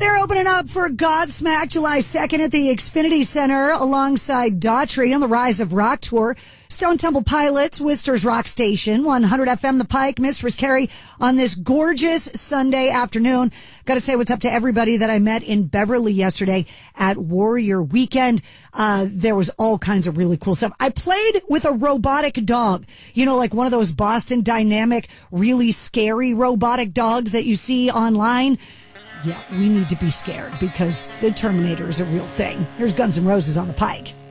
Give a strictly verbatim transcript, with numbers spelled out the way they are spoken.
They're opening up for Godsmack July second at the Xfinity Center alongside Daughtry on the Rise of Rock Tour. Stone Temple Pilots, Worcester's Rock Station, one hundred F M The Pike, Mistress Carrie on this gorgeous Sunday afternoon. Got to say what's up to everybody that I met in Beverly yesterday at Warrior Weekend. Uh, there was all kinds of really cool stuff. I played with a robotic dog, you know, like one of those Boston Dynamic, really scary robotic dogs that you see online. Yeah, we need to be scared because the Terminator is a real thing. Here's Guns N' Roses on the Pike.